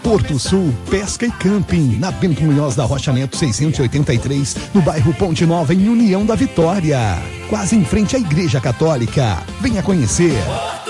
Porto Sul, Pesca e Camping, na Bento Munhoz da Rocha Neto 683, no bairro Ponte Nova, em União da Vitória, quase em frente à Igreja Católica. Venha conhecer.